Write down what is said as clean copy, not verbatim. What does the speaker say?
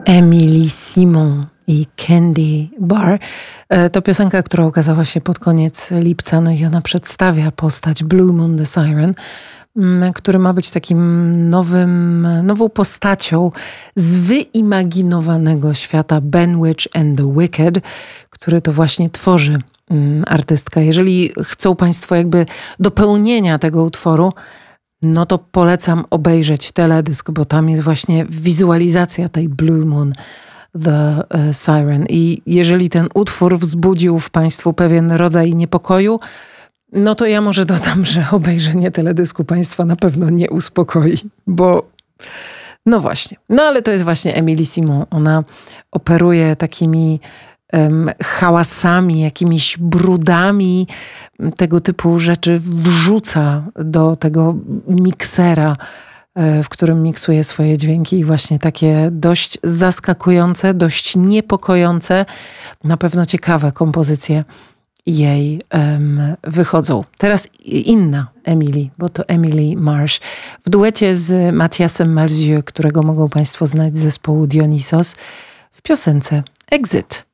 Emily Simon i Candy Bar. To piosenka, która ukazała się pod koniec lipca, no i ona przedstawia postać Blue Moon the Siren, który ma być takim nową postacią z wyimaginowanego świata Benwitch and the Wicked, który to właśnie tworzy artystka. Jeżeli chcą Państwo jakby dopełnienia tego utworu, no to polecam obejrzeć teledysk, bo tam jest właśnie wizualizacja tej Blue Moon the Siren. I jeżeli ten utwór wzbudził w Państwu pewien rodzaj niepokoju, no to ja może dodam, że obejrzenie teledysku Państwa na pewno nie uspokoi, bo no właśnie. No ale to jest właśnie Emily Simon. Ona operuje takimi hałasami, jakimiś brudami, tego typu rzeczy wrzuca do tego miksera, w którym miksuje swoje dźwięki i właśnie takie dość zaskakujące, dość niepokojące, na pewno ciekawe kompozycje jej wychodzą. Teraz inna Emily, bo to Emily Marsh w duecie z Mathiasem Malzieu, którego mogą Państwo znać z zespołu Dionysos w piosence Exit.